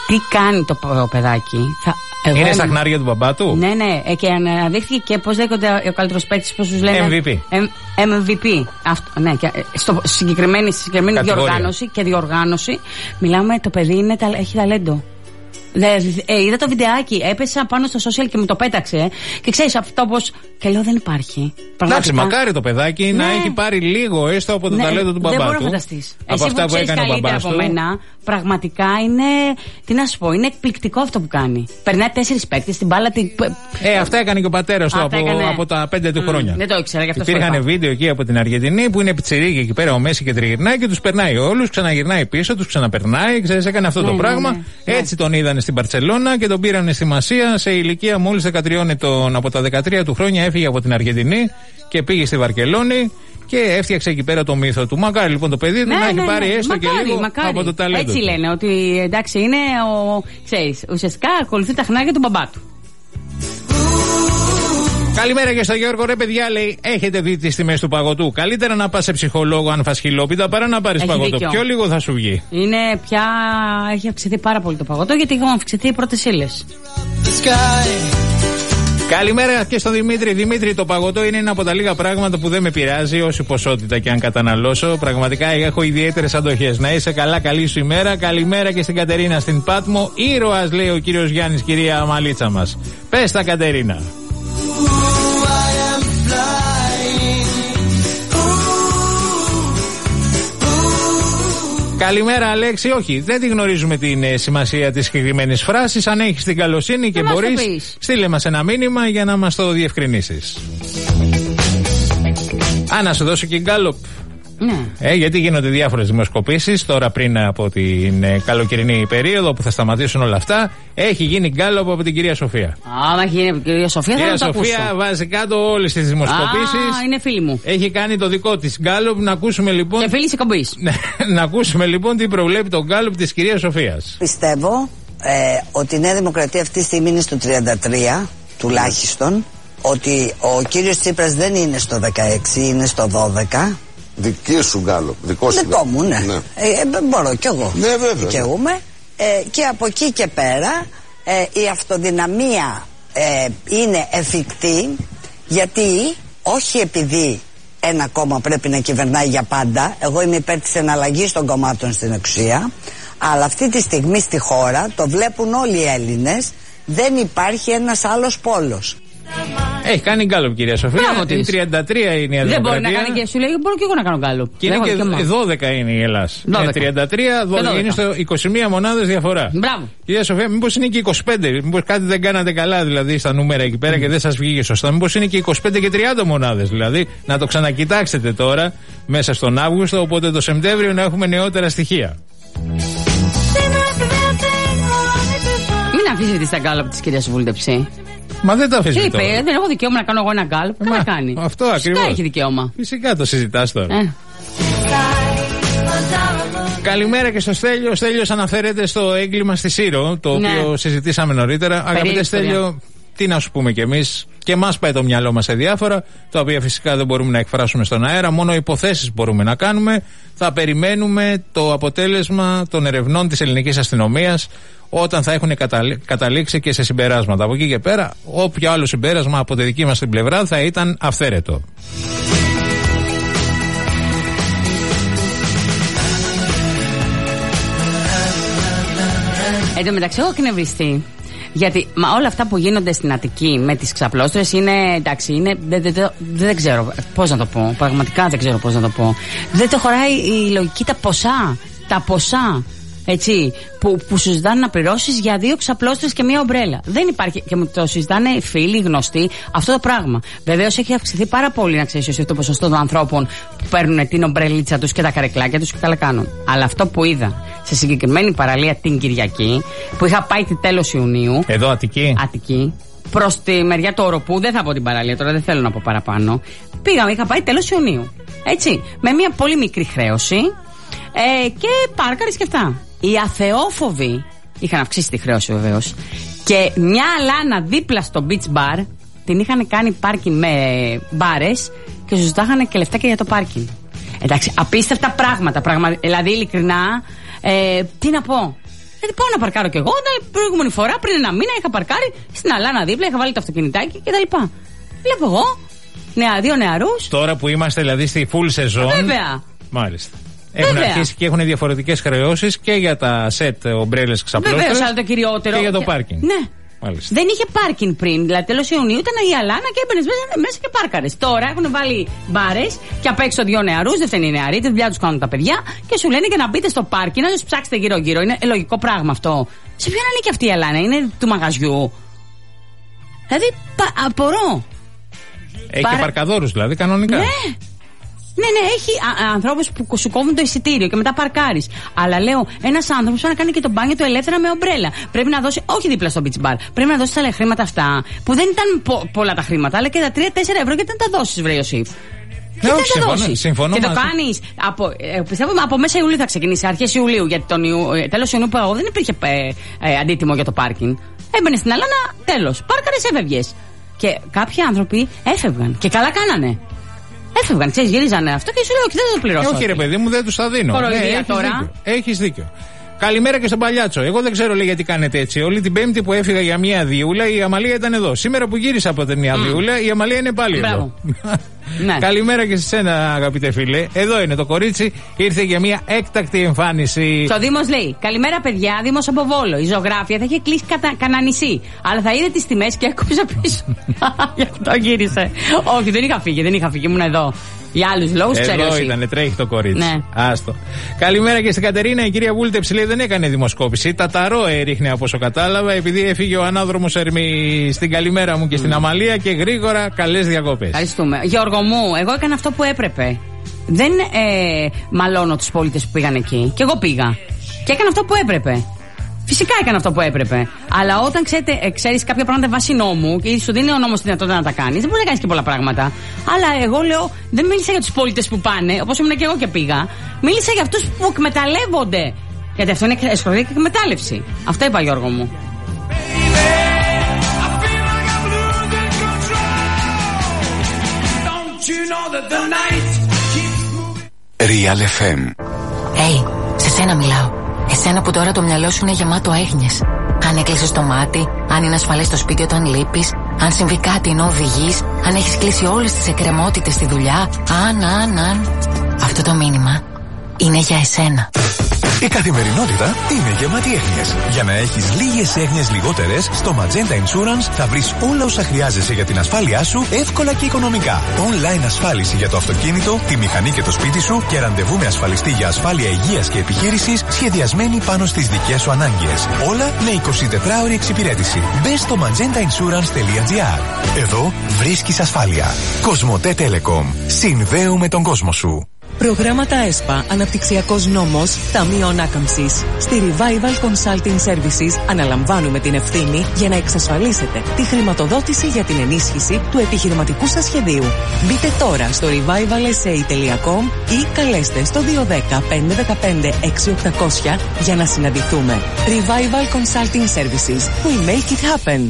Τι κάνει το παιδάκι. Είναι στα χνάρια του μπαμπά του. Ναι, και αναδείχθηκε και πώς λέγονται ο καλύτερος παίκτης, πώς τους λένε. MVP. Αυτό, ναι, στο συγκεκριμένη διοργάνωση. Μιλάμε, το παιδί έχει ταλέντο. Είδα το βιντεάκι, έπεσα πάνω στο social και μου το πέταξε. Και ξέρεις αυτό πως. Και λέω δεν υπάρχει. Εντάξει, μακάρι το παιδάκι να έχει πάρει λίγο έστω από το ταλέντο του μπαμπά του. Δεν μπορώ να φανταστείς. Από αυτά που έκανε ο μπαμπάς του. Από μένα, πραγματικά είναι. Τι να σου πω, είναι εκπληκτικό αυτό που κάνει. Περνάει 4 παίκτες στην μπάλα. Αυτά έκανε και ο πατέρας του από τα 5 του χρόνια. Δεν το ήξερα γι' αυτό. Υπήρχαν βίντεο εκεί από την Αργεντινή που είναι πιτσιρίκι εκεί πέρα ο Μέση και τριγυρνάει και τους περνάει όλους, ξαναγυρνάει πίσω, τους ξαναπερνάει. Ξέρεις, έκανε αυτό το πράγμα. Έτσι τον είδανε στην Μπαρτσελώνα και τον πήρανε στη Μασία σε ηλικία μόλις 13 ετών. Από τα 13 του χρόνια έφυγε από την Αργεντινή και πήγε στη Βαρκελόνη και έφτιαξε εκεί πέρα το μύθο του. Μακάρι λοιπόν το παιδί του να έχει πάρει έστω και λίγο από το ταλέντο. Έτσι λένε ότι εντάξει είναι ξέρεις, ουσιαστικά ακολουθεί τα χνάρια του μπαμπά του. Καλημέρα και στο Γιώργο. Ρε παιδιά, λέει, έχετε δει τις τιμές του παγωτού? Καλύτερα να πας σε ψυχολόγο αν φας χιλόπιτα παρά να πάρεις παγωτό. Πιο λίγο θα σου βγει. Είναι πια. Έχει αυξηθεί πάρα πολύ το παγωτό γιατί έχουν αυξηθεί οι πρώτες ύλες. Καλημέρα και στο Δημήτρη. Δημήτρη, το παγωτό είναι ένα από τα λίγα πράγματα που δεν με πειράζει όση ποσότητα και αν καταναλώσω. Πραγματικά έχω ιδιαίτερες αντοχές. Να είσαι καλά, καλή σου ημέρα. Καλημέρα και στην Κατερίνα στην Πάτμο. Ήρωας, λέει ο κύριος Γιάννης, κυρία Αμαλίτσα μας. Πες τα, Κατερίνα. Καλημέρα, Αλέξη. Όχι, δεν τη γνωρίζουμε την σημασία της συγκεκριμένης φράσης. Αν έχεις την καλοσύνη και μπορείς, στείλε μας ένα μήνυμα για να μας το διευκρινίσεις. Να σου δώσω και γκάλοπ. Ναι. Γιατί γίνονται διάφορες δημοσκοπήσεις τώρα πριν από την καλοκαιρινή περίοδο που θα σταματήσουν όλα αυτά. Έχει γίνει γκάλοπ από την κυρία Σοφία. Άμα έχει γίνει από την κυρία Σοφία, θα το ακούσω. Κυρία Σοφία βάζει κάτω όλες τις δημοσκοπήσεις. Είναι φίλη μου. Έχει κάνει το δικό της γκάλοπ. Να ακούσουμε λοιπόν. Και φίλη της εκπομπής. Να ακούσουμε λοιπόν τι προβλέπει το γκάλοπ της κυρίας Σοφίας. Πιστεύω ότι η Νέα Δημοκρατία αυτή τη στιγμή είναι στο 33 τουλάχιστον. Ότι ο κύριος Τσίπρας δεν είναι στο 16, είναι στο 12. Δική σου γκάλοπ, δικό σου. Δικό μου, ναι. Μπορώ κι εγώ. Ναι, βέβαια. Δικαιούμαι. Και από εκεί και πέρα η αυτοδυναμία είναι εφικτή, γιατί όχι επειδή ένα κόμμα πρέπει να κυβερνάει για πάντα. Εγώ είμαι υπέρ της εναλλαγής των κομμάτων στην εξουσία, αλλά αυτή τη στιγμή στη χώρα το βλέπουν όλοι οι Έλληνες, δεν υπάρχει ένας άλλος πόλος. Έχει κάνει γκάλοπ, κυρία Σοφία. Η 33 είναι η Δημοκρατία. Δεν μπορεί να κάνει και σου λέει, μπορώ και εγώ να κάνω γκάλοπ. Και είναι και 12 είναι η Ελλάς. 33, 12 είναι στο 21 μονάδες διαφορά. Μπράβο. Κυρία Σοφία, μήπως είναι και 25, μήπως κάτι δεν κάνατε καλά δηλαδή στα νούμερα εκεί πέρα και δεν σας βγήκε σωστά. Μήπως είναι και 25 και 30 μονάδες δηλαδή. Να το ξανακοιτάξετε τώρα μέσα στον Αύγουστο, οπότε το Σεπτέμβριο να έχουμε νεότερα στοιχεία. Μην αφήσετε στα γκάλοπ της κυρίας Βούλτεψη. Μα δεν το αφήσει. Τι είπε, δεν έχω δικαίωμα να κάνω εγώ ένα γκάλοπ. Καλά κάνει. Αυτό ακριβώς. Φυσικά έχει δικαίωμα. Φυσικά το συζητάς τώρα. Καλημέρα και στο Στέλιο. Ο Στέλιος αναφέρεται στο έγκλημα στη Σύρο, το οποίο συζητήσαμε νωρίτερα. Αγαπητέ Στέλιο, τι να σου πούμε κι εμείς. Και μας πάει το μυαλό μας σε διάφορα, τα οποία φυσικά δεν μπορούμε να εκφράσουμε στον αέρα. Μόνο υποθέσεις μπορούμε να κάνουμε. Θα περιμένουμε το αποτέλεσμα των ερευνών της ελληνικής αστυνομίας όταν θα έχουν καταλήξει και σε συμπεράσματα. Από εκεί και πέρα, όποιο άλλο συμπέρασμα από τη δική μας την πλευρά θα ήταν αυθαίρετο. Εν τω μεταξύ, έχω εκνευριστεί. Γιατί όλα αυτά που γίνονται στην Αττική με τις ξαπλώστρες είναι εντάξει, δεν ξέρω πώς να το πω. Πραγματικά δεν ξέρω πώς να το πω. Δεν το χωράει η λογική τα ποσά. Έτσι, που σου ζητάνε να πληρώσεις για 2 ξαπλώστρες και 1 ομπρέλα. Δεν υπάρχει, και μου το συζητάνε οι φίλοι, γνωστοί, αυτό το πράγμα. Βεβαίως έχει αυξηθεί πάρα πολύ, να ξέρεις, το ποσοστό των ανθρώπων που παίρνουν την ομπρέλιτσα τους και τα καρεκλάκια τους και καλά κάνουν. Αλλά αυτό που είδα σε συγκεκριμένη παραλία την Κυριακή, που είχα πάει τη τέλος Ιουνίου. Εδώ Αττική. Προς τη μεριά του Οροπού, δεν θα πω την παραλία τώρα, δεν θέλω να πω παραπάνω. Είχα πάει τέλος Ιουνίου. Έτσι, με μια πολύ μικρή χρέωση και πάρκαρες και αυτά. Οι αθεόφοβοι είχαν αυξήσει τη χρέωση βεβαίως. Και μια αλάνα δίπλα στο beach bar την είχαν κάνει πάρκινγκ με μπάρες και σου ζητάγανε και λεφτάκια για το πάρκινγκ. Εντάξει, απίστευτα πράγματα. Δηλαδή, ειλικρινά, τι να πω. πάω να παρκάρω κι εγώ. Την προηγούμενη φορά, πριν ένα μήνα, είχα παρκάρει στην Αλάνα δίπλα, είχα βάλει το αυτοκινητάκι κτλ. Βλέπω εγώ 2 νεαρούς. Τώρα που είμαστε δηλαδή στη full σεζόν. Βέβαια. Μάλιστα. Έχουν αρχίσει και έχουν διαφορετικές χρεώσεις και για τα σετ ομπρέλες ξαπλώστρες. Βεβαίως, αλλά το κυριότερο. Και για το πάρκινγκ. Ναι. Μάλιστα. Δεν είχε πάρκινγκ πριν. Δηλαδή, τέλος Ιουνίου ήταν η Αλάνα και έμπαινες μέσα και πάρκαρες. Τώρα έχουν βάλει μπάρες και απ' έξω 2 νεαρούς, δεν φταίνει οι νεαροί, τη δουλειά τους κάνουν τα παιδιά και σου λένε και να μπείτε στο πάρκινγκ, να τους ψάξετε γύρω-γύρω. Είναι λογικό πράγμα αυτό. Σε ποιον ανήκει αυτή η Αλάνα, είναι του μαγαζιού. Δηλαδή, απορώ. Έχει και παρκαδόρους δηλαδή, κανονικά. Ναι. Ναι, έχει ανθρώπους που σου κόβουν το εισιτήριο και μετά παρκάρεις. Αλλά λέω, ένας άνθρωπος πρέπει να κάνει και το μπάνιο του ελεύθερα με ομπρέλα. Πρέπει να δώσει, όχι δίπλα στο beach bar, πρέπει να δώσει τα χρήματα αυτά, που δεν ήταν πολλά τα χρήματα, αλλά και τα 3-4 ευρώ, γιατί δεν τα δώσεις, βρε Ιωσήφ. Ναι, όχι, συμφωνώ. Και το κάνεις. Πιστεύω από μέσα Ιουλίου θα ξεκινήσει, αρχές Ιουλίου. Γιατί τέλος Ιουνίου που εγώ δεν υπήρχε αντίτιμο για το πάρκινγκ. Έμπαινε στην Αλάνα, τέλος. Πάρκαρες, έφευγες. Και κάποιοι άνθρωποι έφευγαν. Και καλά κάνανε. Έφευγαν, ξέρεις, γυρίζανε αυτό και σου λέω: όχι, δεν το πληρώσω. Όχι, ρε παιδί μου, δεν τους τα δίνω. Έχεις δίκιο. Καλημέρα και στον Παλιάτσο. Εγώ δεν ξέρω, λέει, γιατί κάνετε έτσι. Όλη την Πέμπτη που έφυγα για μια διούλα, η Αμαλία ήταν εδώ. Σήμερα που γύρισα από την μια διούλα, η Αμαλία είναι πάλι εδώ. Ναι. Καλημέρα και σε σένα, αγαπητέ φίλε. Εδώ είναι το κορίτσι. Ήρθε για μια έκτακτη εμφάνιση. Το Δήμος λέει: καλημέρα, παιδιά. Δήμος από Βόλο. Η ζωγράφια θα είχε κλείσει κανένα νησί. Αλλά θα είδε τις τιμές και έκοψε πίσω. Γι' αυτό γύρισε. Όχι, δεν είχα φύγει, ήμουν εδώ. Για άλλους λόγους, ξέρω. Εδώ ήταν, τρέχει το κορίτσι. Ναι. Άστο. Καλημέρα και στην Κατερίνα. Η κυρία Βούλτεψη λέει: δεν έκανε δημοσκόπηση. Τα ταρό έριχνε από όσο κατάλαβα, επειδή έφυγε ο ανάδρομος Ερμή στην καλημέρα μου και στην Αμαλία και γρήγορα καλές διακοπές. Ευχαριστούμε. Γιώργο μου, εγώ έκανα αυτό που έπρεπε. Δεν μαλώνω τους πολίτες που πήγαν εκεί. Και εγώ πήγα. Και έκανα αυτό που έπρεπε. Φυσικά έκανα αυτό που έπρεπε. Αλλά όταν ξέρεις κάποια πράγματα βάσει νόμου και σου δίνει ο νόμος τη δυνατότητα να τα κάνεις, δεν μπορεί να κάνεις και πολλά πράγματα. Αλλά εγώ λέω, δεν μίλησα για τους πολίτες που πάνε, όπως ήμουν και εγώ και πήγα. Μίλησα για αυτούς που εκμεταλλεύονται. Γιατί αυτό είναι εσχροδία και εκμετάλλευση. Αυτό είπα, Γιώργο μου. Real FM. Σε σένα μιλάω. Εσένα που τώρα το μυαλό σου είναι γεμάτο έγνοιες. Αν έκλεισες το μάτι, αν είναι ασφαλές το σπίτι όταν λείπεις, αν συμβεί κάτι ενώ οδηγείς, αν έχεις κλείσει όλες τις εκκρεμότητες στη δουλειά, αν. Αυτό το μήνυμα είναι για εσένα. Η καθημερινότητα είναι γεμάτη έγνοιες. Για να έχεις λίγες έγνοιες λιγότερες, στο Magenta Insurance θα βρεις όλα όσα χρειάζεσαι για την ασφάλειά σου εύκολα και οικονομικά. Online ασφάλιση για το αυτοκίνητο, τη μηχανή και το σπίτι σου και ραντεβού με ασφαλιστή για ασφάλεια υγείας και επιχείρησης σχεδιασμένη πάνω στις δικές σου ανάγκες. Όλα με 24ωρη εξυπηρέτηση. Μπες στο magentainsurance.gr. Εδώ βρίσκεις ασφάλεια. Κοσμοτέ Telecom. Συνδέουμε τον κόσμο σου. Προγράμματα ΕΣΠΑ, Αναπτυξιακός Νόμος, Ταμείο Ανάκαμψης. Στη Revival Consulting Services αναλαμβάνουμε την ευθύνη για να εξασφαλίσετε τη χρηματοδότηση για την ενίσχυση του επιχειρηματικού σας σχεδίου. Μπείτε τώρα στο revivalsa.com ή καλέστε στο 210 515 6800 για να συναντηθούμε. Revival Consulting Services. We make it happen.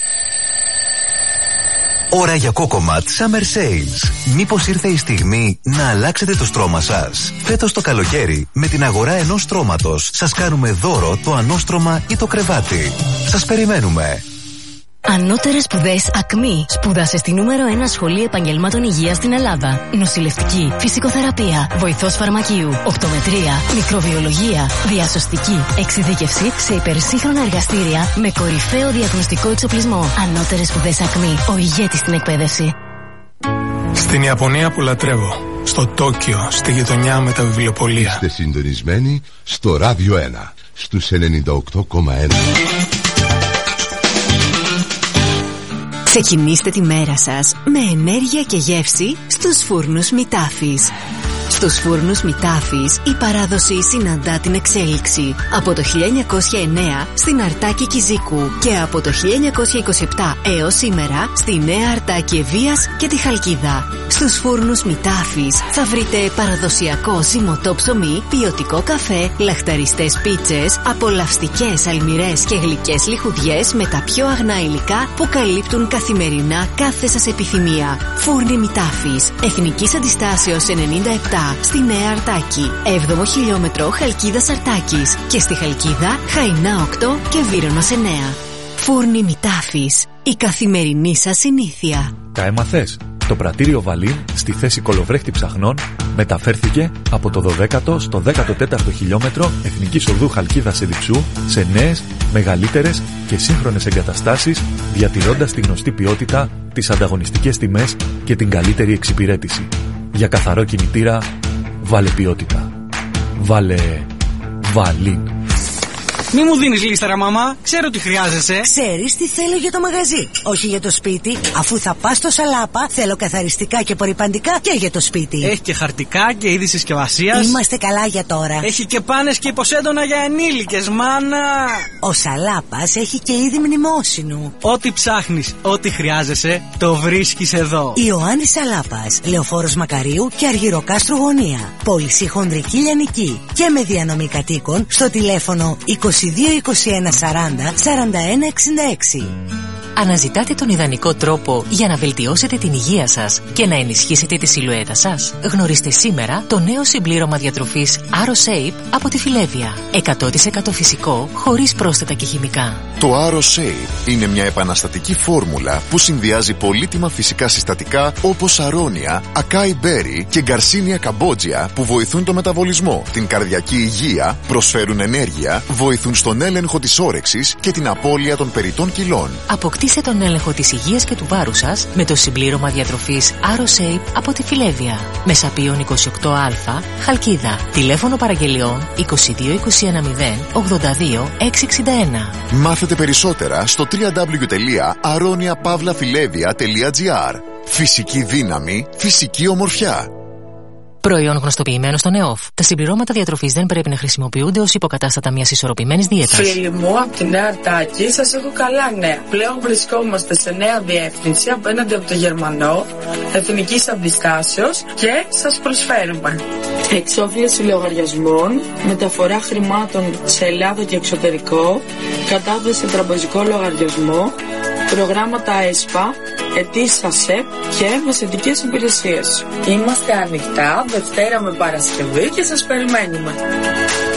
Ώρα για Cocomat Summer Sales. Μήπως ήρθε η στιγμή να αλλάξετε το στρώμα σας? Φέτος το καλοκαίρι, με την αγορά ενός στρώματος, σας κάνουμε δώρο το ανώστρωμα ή το κρεβάτι. Σας περιμένουμε. Ανώτερες σπουδές ΑΚΜΗ. Σπούδασε στη νούμερο 1 σχολή επαγγελμάτων υγείας στην Ελλάδα. Νοσηλευτική, φυσικοθεραπεία, βοηθός φαρμακείου, οπτομετρία, μικροβιολογία, διασωστική, εξειδίκευση σε υπερσύγχρονα εργαστήρια με κορυφαίο διαγνωστικό εξοπλισμό. Ανώτερες σπουδές ΑΚΜΗ. Ο ηγέτης στην εκπαίδευση. Στην Ιαπωνία που λατρεύω. Στο Τόκιο, στη γειτονιά με τα βιβλιοπωλεία. Είστε συντονισμένοι στο Ράδιο 1, στους 98,1. Ξεκινήστε τη μέρα σας με ενέργεια και γεύση στους φούρνους Μητάφης. Στους φούρνους Μητάφης η παράδοση συναντά την εξέλιξη. Από το 1909 στην Αρτάκη Κιζίκου και από το 1927 έως σήμερα στη Νέα Αρτάκη Ευβοίας και τη Χαλκίδα. Στους φούρνους Μητάφης θα βρείτε παραδοσιακό ζυμωτό ψωμί, ποιοτικό καφέ, λαχταριστές πίτσες, απολαυστικές αλμυρές και γλυκές λιχουδιές με τα πιο αγνά υλικά που καλύπτουν καθημερινά κάθε σας επιθυμία. Φούρνοι Μητάφης, Εθνικής Αντιστάσεως 97. στη Νέα Αρτάκη. 7ο χιλιόμετρο Χαλκίδας Αρτάκης. Και στη Χαλκίδα Χαϊνά 8 και Βύρωνος 9. Φούρνοι Μητάφης. Η καθημερινή σας συνήθεια. Τα έμαθες? Το πρατήριο Βαλίν στη θέση κολοβρέχτη ψαχνών μεταφέρθηκε από το 12ο στο 14ο χιλιόμετρο Εθνικής Οδού Χαλκίδας Εδιψού σε νέες, μεγαλύτερες και σύγχρονες εγκαταστάσεις, διατηρώντας τη γνωστή ποιότητα, τις ανταγωνιστικές τιμές και την καλύτερη εξυπηρέτηση. Για καθαρό κινητήρα, βάλε ποιότητα. Βάλε Βαλίν. Μη μου δίνεις λίστα, ρε μαμά. Ξέρω τι χρειάζεσαι. Ξέρεις τι θέλω για το μαγαζί, όχι για το σπίτι. Αφού θα πας στο Σαλάπα, θέλω καθαριστικά και απορρυπαντικά και για το σπίτι. Έχει και χαρτικά και είδη συσκευασίας. Είμαστε καλά για τώρα. Έχει και πάνες και υποσέντονα για ενήλικες, μάνα. Ο Σαλάπας έχει και είδη μνημόσυνου. Ό,τι ψάχνεις, ό,τι χρειάζεσαι, το βρίσκεις εδώ. Ιωάννης Σαλάπας, Λεωφόρος Μακαρίου και Αργυροκάστρου Γωνία. Πώληση χονδρική λιανική και με διανομή κατοίκων στο τηλέφωνο 22 21 40 41 66. Αναζητάτε τον ιδανικό τρόπο για να βελτιώσετε την υγεία σας και να ενισχύσετε τη σιλουέτα σας? Γνωρίστε σήμερα το νέο συμπλήρωμα διατροφής AroShape από τη Φιλέβια. 100% φυσικό, χωρίς πρόσθετα και χημικά. Το AroShape είναι μια επαναστατική φόρμουλα που συνδυάζει πολύτιμα φυσικά συστατικά όπως αρώνια, ακάι μπέρι και γκαρσίνια καμπότζια που βοηθούν το μεταβολισμό, την καρδιακή υγεία, προσφέρουν ενέργεια, βοηθούν στον έλεγχο της όρεξης και την απώλεια των περιττών κιλών. Αποκτήστε τον έλεγχο της υγείας και του βάρους σας με το συμπλήρωμα διατροφής AroShape από τη Φιλέβια. Μεσαπίων 28α, Χαλκίδα. Τηλέφωνο παραγγελιών 22 21 0 82 661. Μάθετε περισσότερα στο www.aroniapavlafilevia.gr. Φυσική δύναμη, φυσική ομορφιά. Προϊόν γνωστοποιημένο στο ΕΟΦ. Τα συμπληρώματα διατροφής δεν πρέπει να χρησιμοποιούνται ως υποκατάστατα μιας ισορροπημένης δίαιτας. Φίλοι μου, από τη Νέα Αρτάκη σας έχω καλά νέα. Πλέον βρισκόμαστε σε νέα διεύθυνση απέναντι από το Γερμανό, Εθνικής Αντιστάσεως και σας προσφέρουμε εξόφληση λογαριασμών, μεταφορά χρημάτων σε Ελλάδα και εξωτερικό, κατάθεση σε τραπεζικό λογαριασμό, προγράμματα ΕΣΠΑ, αιτήσεις ΑΣΕΠ και μεσαιτικές υπηρεσίες. Είμαστε ανοιχτά Δευτέρα με Παρασκευή και σας περιμένουμε.